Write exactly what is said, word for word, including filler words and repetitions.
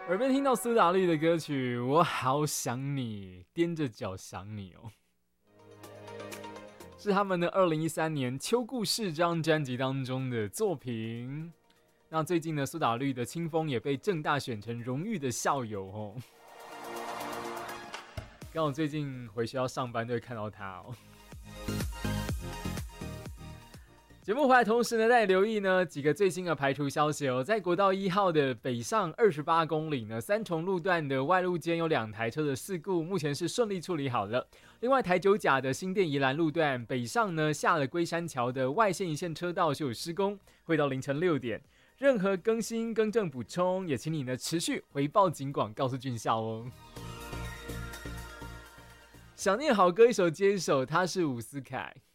耳边听到苏打绿的歌曲，我好想你，踮着脚想你哦，是他们的二零一三年《秋故事》这张专辑当中的作品。那最近呢，苏打绿的清风也被政大选成荣誉的校友哦。刚好最近回学校上班都会看到他哦。节目回来同时呢，再留意呢几个最新的排除消息哦。在国道一号的北上二十八公里呢，三重路段的外路间有两台车的事故，目前是顺利处理好了。另外，台九甲的新店宜兰路段北上呢，下了龟山桥的外线一线车道是有施工，会到凌晨六点。任何更新、更正、补充，也请你呢持续回报警广，告诉俊孝哦。想念好歌一首接一首，他是伍思凯。